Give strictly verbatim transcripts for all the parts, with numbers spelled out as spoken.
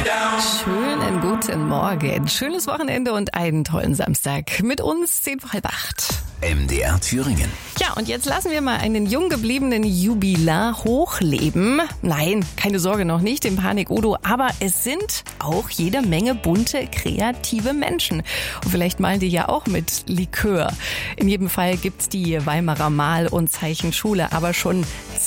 Schönen guten Morgen, schönes Wochenende und einen tollen Samstag. Mit uns zehn vor halb acht. M D R Thüringen. Ja, und jetzt lassen wir mal einen jung gebliebenen Jubilar hochleben. Nein, keine Sorge, noch nicht im Panik-Udo, aber es sind auch jede Menge bunte, kreative Menschen. Und vielleicht malen die ja auch mit Likör. In jedem Fall gibt's die Weimarer Mal- und Zeichenschule aber schon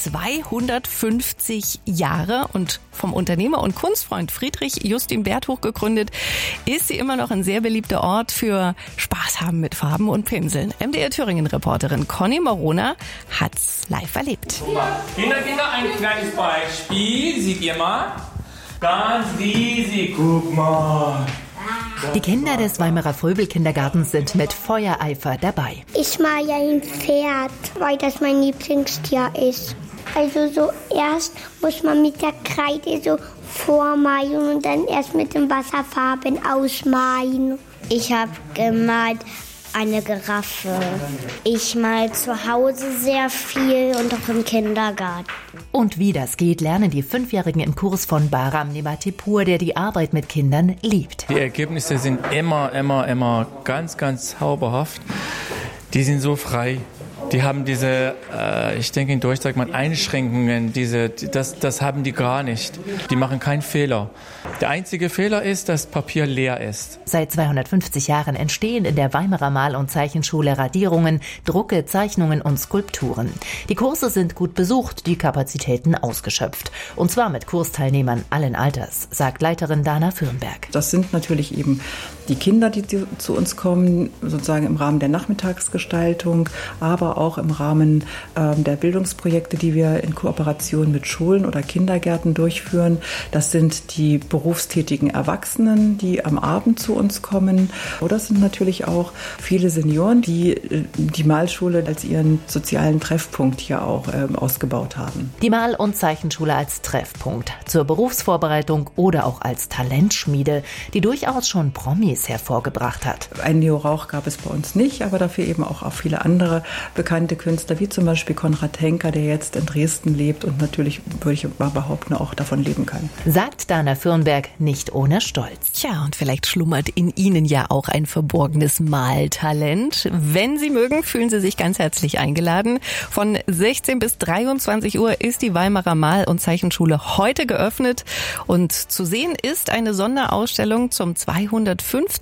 zweihundertfünfzig Jahre und vom Unternehmer und Kunstfreund Friedrich Justin Bertuch gegründet, ist sie immer noch ein sehr beliebter Ort für Spaß haben mit Farben und Pinseln. M D R Thüringen-Reporterin Conny Morona hat's live erlebt. Kinder, Kinder, ein kleines Beispiel. Seht ihr mal? Ganz riesig. Guck mal. Die Kinder des Weimarer Fröbel-Kindergartens sind mit Feuereifer dabei. Ich mal ja ein Pferd, weil das mein Lieblingstier ist. Also so erst muss man mit der Kreide so vormalen und dann erst mit den Wasserfarben ausmalen. Ich habe gemalt eine Giraffe. Ich mal zu Hause sehr viel und auch im Kindergarten. Und wie das geht, lernen die Fünfjährigen im Kurs von Bahram Nebatipur, der die Arbeit mit Kindern liebt. Die Ergebnisse sind immer, immer, immer ganz, ganz zauberhaft. Die sind so frei. Die haben diese, äh, ich denke in Deutsch sagt man Einschränkungen, diese, das, das haben die gar nicht. Die machen keinen Fehler. Der einzige Fehler ist, dass Papier leer ist. Seit zweihundertfünfzig Jahren entstehen in der Weimarer Mal- und Zeichenschule Radierungen, Drucke, Zeichnungen und Skulpturen. Die Kurse sind gut besucht, die Kapazitäten ausgeschöpft. Und zwar mit Kursteilnehmern allen Alters, sagt Leiterin Dana Fürnberg. Das sind natürlich eben die Kinder, die zu uns kommen, sozusagen im Rahmen der Nachmittagsgestaltung, aber auch im Rahmen äh, der Bildungsprojekte, die wir in Kooperation mit Schulen oder Kindergärten durchführen. Das sind die berufstätigen Erwachsenen, die am Abend zu uns kommen. Oder es sind natürlich auch viele Senioren, die äh, die Malschule als ihren sozialen Treffpunkt hier auch äh, ausgebaut haben. Die Mal- und Zeichenschule als Treffpunkt zur Berufsvorbereitung oder auch als Talentschmiede, die durchaus schon Promis hervorgebracht hat. Ein Leo Rauch gab es bei uns nicht, aber dafür eben auch, auch viele andere bekannte Künstler, wie zum Beispiel Konrad Henker, der jetzt in Dresden lebt und natürlich, würde ich mal behaupten, auch davon leben kann. Sagt Dana Fürnberg nicht ohne Stolz. Tja, und vielleicht schlummert in Ihnen ja auch ein verborgenes Maltalent. Wenn Sie mögen, fühlen Sie sich ganz herzlich eingeladen. Von sechzehn bis dreiundzwanzig Uhr ist die Weimarer Mal- und Zeichenschule heute geöffnet. Und zu sehen ist eine Sonderausstellung zum zweihundertfünfzigsten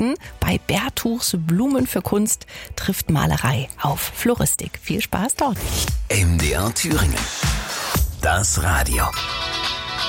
bei Bertuchs Blumen für Kunst trifft Malerei auf Floristik. Viel Spaß dort. M D R Thüringen. Das Radio.